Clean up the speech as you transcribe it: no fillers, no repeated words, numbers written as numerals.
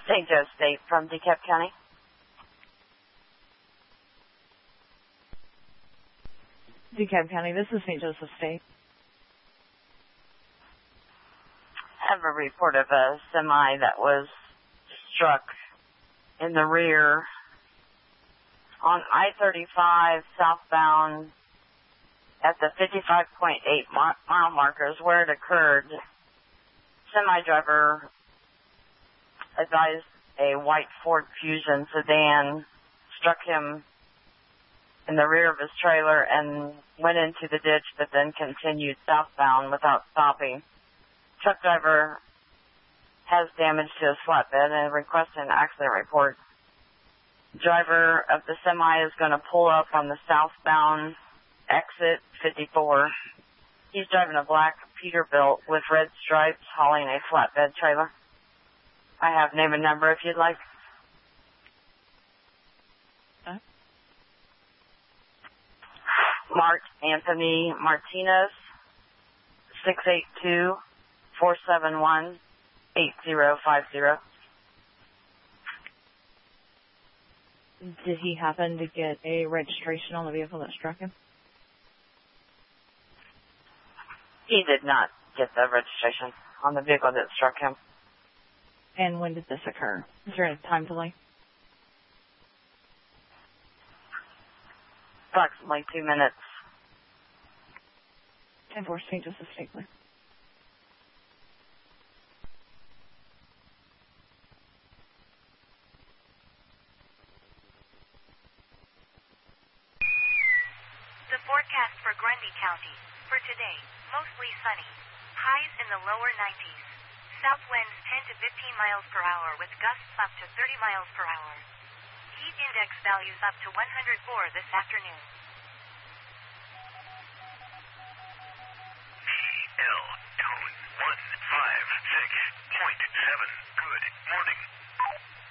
St. Joe State from DeKalb County. DeKalb County, this is St. Joseph State. I have a report of a semi that was struck in the rear on I-35 southbound at the 55.8 mile markers where it occurred. Semi-driver advised a white Ford Fusion sedan struck him in the rear of his trailer and went into the ditch, but then continued southbound without stopping. Truck driver has damage to his flatbed and requested an accident report. Driver of the semi is going to pull up on the southbound exit 54. He's driving a black Peterbilt with red stripes hauling a flatbed trailer. I have name and number if you'd like. Mark Anthony Martinez, 682-471-8050. Did he happen to get a registration on the vehicle that struck him? He did not get the registration on the vehicle that struck him. And when did this occur? Is there a time delay? Approximately 2 minutes. 10-4, St. Joseph State, please. The forecast for Grundy County. For today, mostly sunny. Highs in the lower 90s. South winds 10 to 15 miles per hour with gusts up to 30 miles per hour. Heat index values up to 104 this afternoon.